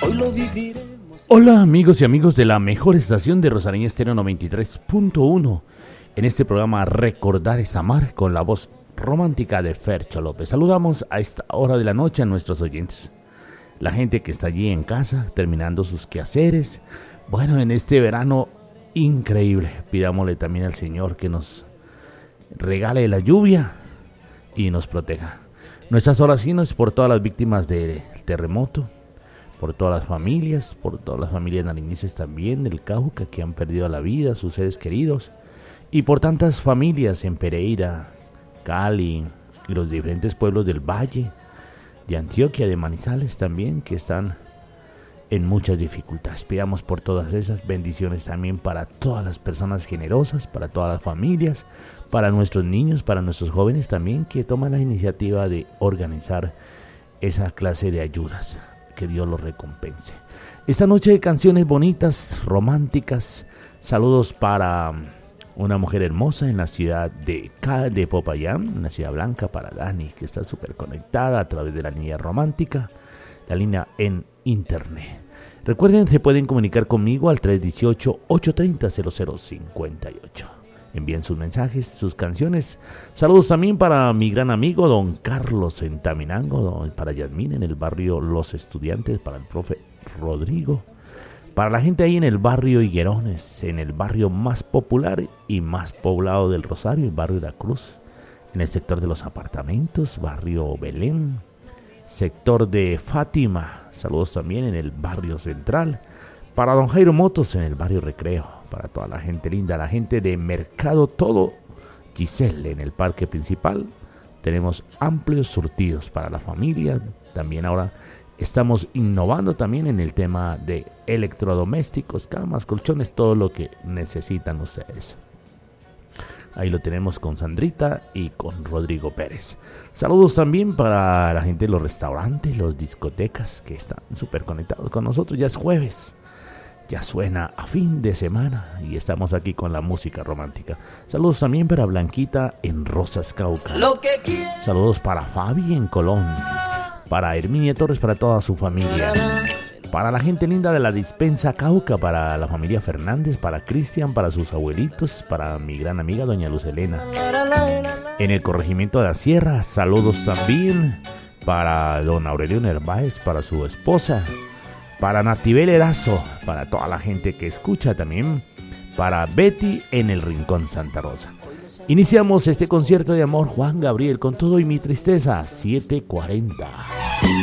hoy lo viviremos. Hola amigos y amigos de la mejor estación de Rosario Estéreo 93.1. En este programa Recordar es Amar con la voz romántica de Fercho López. Saludamos a esta hora de la noche a nuestros oyentes. La gente que está allí en casa terminando sus quehaceres. Bueno, en este verano increíble, pidámosle también al Señor que nos regale la lluvia y nos proteja. Nuestras oraciones por todas las víctimas del terremoto, por todas las familias nariñenses también del Cauca que han perdido la vida, sus seres queridos, y por tantas familias en Pereira, Cali y los diferentes pueblos del Valle, de Antioquia, de Manizales también, que están en muchas dificultades. Pidamos por todas esas bendiciones también para todas las personas generosas, para todas las familias, para nuestros niños, para nuestros jóvenes también que toman la iniciativa de organizar esa clase de ayudas. Que Dios los recompense. Esta noche de canciones bonitas, románticas. Saludos para una mujer hermosa en la ciudad de Popayán, en la ciudad blanca, para Dani, que está súper conectada a través de la línea romántica, la línea en internet. Recuerden, se pueden comunicar conmigo al 318-830-0058. Envíen sus mensajes, sus canciones. Saludos también para mi gran amigo don Carlos en Taminango, para Yasmín en el barrio Los Estudiantes, para el profe Rodrigo, para la gente ahí en el barrio Higuerones, en el barrio más popular y más poblado del Rosario, el barrio de la Cruz, en el sector de los apartamentos, barrio Belén, sector de Fátima. Saludos también en el barrio Central, para don Jairo Motos en el barrio Recreo, para toda la gente linda, la gente de Mercado Todo Giselle en el parque principal. Tenemos amplios surtidos para la familia. También ahora estamos innovando también en el tema de electrodomésticos, camas, colchones, todo lo que necesitan ustedes. Ahí lo tenemos con Sandrita y con Rodrigo Pérez. Saludos también para la gente de los restaurantes, los discotecas que están súper conectados con nosotros. Ya es jueves. Ya suena a fin de semana y estamos aquí con la música romántica. Saludos también para Blanquita en Rosas Cauca. Saludos para Fabi en Colón. Para Herminia Torres, para toda su familia. Para la gente linda de la Dispensa Cauca, para la familia Fernández, para Cristian, para sus abuelitos, para mi gran amiga doña Luz Elena. En el corregimiento de la Sierra, saludos también para don Aurelio Nerváez, para su esposa. Para Natibel Erazo, para toda la gente que escucha también, para Betty en el Rincón Santa Rosa. Iniciamos este concierto de amor Juan Gabriel con todo y mi tristeza, 7:40.